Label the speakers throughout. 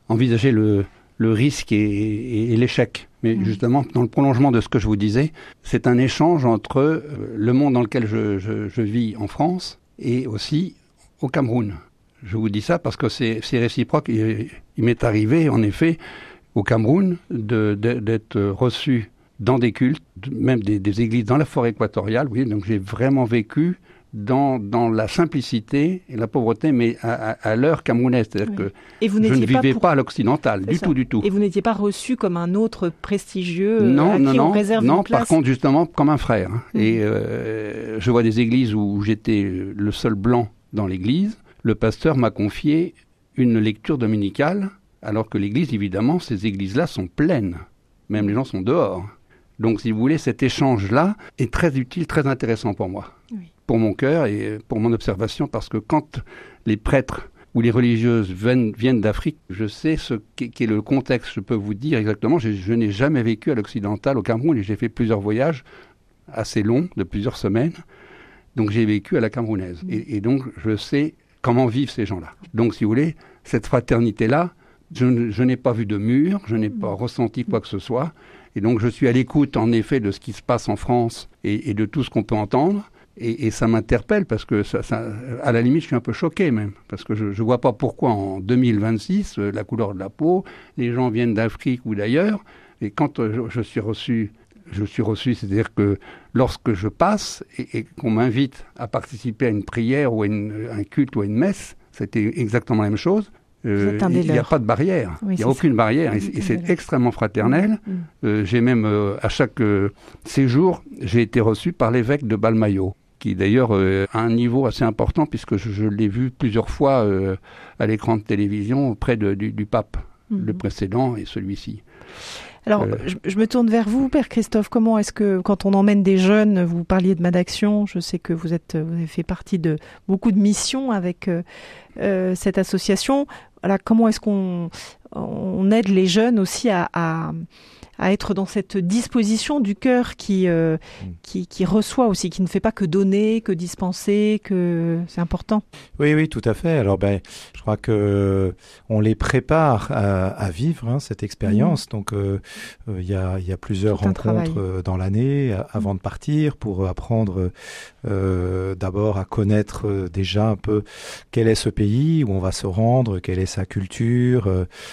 Speaker 1: envisager le risque et l'échec. Mais justement, dans le prolongement de ce que je vous disais, c'est un échange entre le monde dans lequel je vis en France et aussi au Cameroun. Je vous dis ça parce que c'est réciproque. Il m'est arrivé, en effet, au Cameroun, d'être reçu dans des cultes, même des églises dans la forêt équatoriale. Oui, donc j'ai vraiment vécu dans la simplicité et la pauvreté, mais à l'heure camerounaise. C'est-à-dire que je ne vivais pas à l'occidental, du tout.
Speaker 2: Et vous n'étiez pas reçu comme un autre prestigieux
Speaker 1: on
Speaker 2: réserve une place?
Speaker 1: Non, par contre, justement, comme un frère. Et je vois des églises où j'étais le seul blanc dans l'église. Le pasteur m'a confié une lecture dominicale, alors que l'église, évidemment, ces églises-là sont pleines. Même les gens sont dehors. Donc, si vous voulez, cet échange-là est très utile, très intéressant pour moi. Oui. Pour mon cœur et pour mon observation, parce que quand les prêtres ou les religieuses viennent d'Afrique, je sais ce qu'est le contexte, je peux vous dire exactement. Je n'ai jamais vécu à l'occidental, au Cameroun, et j'ai fait plusieurs voyages assez longs, de plusieurs semaines. Donc, j'ai vécu à la camerounaise. Et donc, je sais comment vivent ces gens-là. Donc, si vous voulez, cette fraternité-là, je n'ai pas vu de mur, je n'ai pas ressenti quoi que ce soit. Et donc, je suis à l'écoute, en effet, de ce qui se passe en France et de tout ce qu'on peut entendre. Et ça m'interpelle parce que, à la limite, je suis un peu choqué même. Parce que je ne vois pas pourquoi, en 2026, la couleur de la peau, les gens viennent d'Afrique ou d'ailleurs. Et quand je suis reçu, c'est-à-dire que lorsque je passe et qu'on m'invite à participer à une prière ou à un culte ou à une messe, c'était exactement la même chose. Il n'y a pas de barrière, il n'y a aucune barrière, et c'est extrêmement fraternel. J'ai même, à chaque séjour, j'ai été reçu par l'évêque de Balmayo, qui d'ailleurs a un niveau assez important, puisque je l'ai vu plusieurs fois à l'écran de télévision auprès du pape, le précédent et celui-ci.
Speaker 2: Alors, je me tourne vers vous, Père Christophe. Comment est-ce que, quand on emmène des jeunes, vous parliez de MADAction, je sais que vous avez fait partie de beaucoup de missions avec cette association. Voilà, comment est-ce qu'on aide les jeunes aussi à être dans cette disposition du cœur qui reçoit aussi, qui ne fait pas que donner, que dispenser, que c'est important.
Speaker 3: Oui, tout à fait. Alors, je crois que on les prépare à vivre cette expérience. Donc, il y a plusieurs rencontres dans l'année avant de partir pour apprendre d'abord à connaître déjà un peu quel est ce pays où on va se rendre, quelle est sa culture,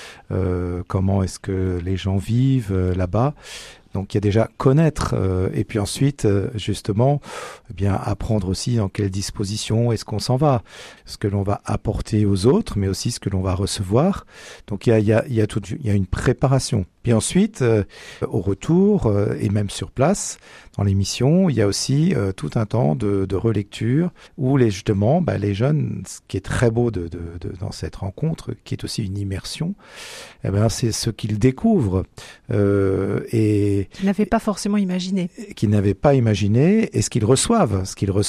Speaker 3: comment est-ce que les gens vivent là-bas. Donc il y a déjà connaître et puis ensuite justement apprendre aussi dans quelle disposition est-ce qu'on s'en va, ce que l'on va apporter aux autres, mais aussi ce que l'on va recevoir. Donc il y a une préparation. Puis ensuite au retour et même sur place dans les missions, il y a aussi tout un temps de relecture où justement les jeunes, ce qui est très beau dans cette rencontre, qui est aussi une immersion, c'est ce qu'ils découvrent et
Speaker 2: qu'ils n'avaient pas forcément imaginé.
Speaker 3: Qu'ils n'avaient pas imaginé et ce qu'ils reçoivent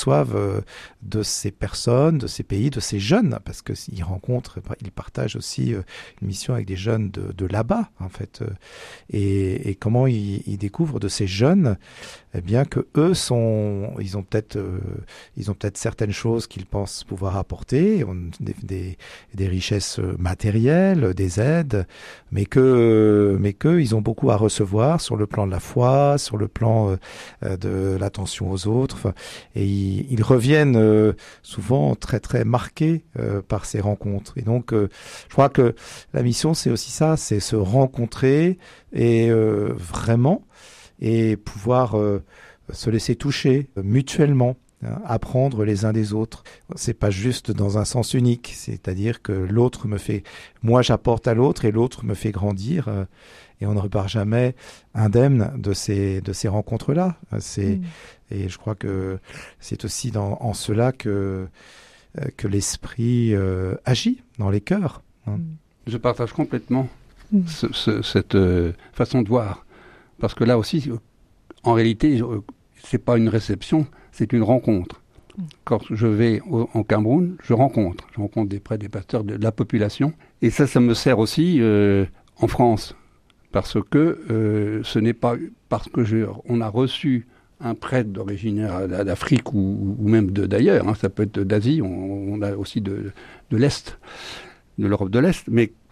Speaker 3: de ces personnes, de ces pays, de ces jeunes, parce qu'ils partagent aussi une mission avec des jeunes de là-bas, en fait. Et comment ils découvrent de ces jeunes, que eux ils ont peut-être certaines choses qu'ils pensent pouvoir apporter, des richesses matérielles, des aides, mais que ils ont beaucoup à recevoir sur le plan de la foi, sur le plan de l'attention aux autres, et ils reviennent souvent très très marqués par ces rencontres. Et donc je crois que la mission c'est aussi ça, c'est se rencontrer et vraiment et pouvoir se laisser toucher mutuellement, apprendre les uns des autres. C'est pas juste dans un sens unique, c'est-à-dire que moi j'apporte à l'autre et l'autre me fait grandir, et on ne repart jamais indemne de ces rencontres-là. Et je crois que c'est aussi en cela que l'esprit agit dans les cœurs.
Speaker 1: Je partage complètement cette façon de voir. Parce que là aussi, en réalité, c'est pas une réception, c'est une rencontre. Quand je vais en Cameroun, je rencontre des prêtres, des pasteurs, de la population. Et ça me sert aussi en France. Parce que ce n'est pas parce que on a reçu un prêtre d'origine d'Afrique ou même d'ailleurs, ça peut être d'Asie, on a aussi de l'Est, de l'Europe de l'Est, mais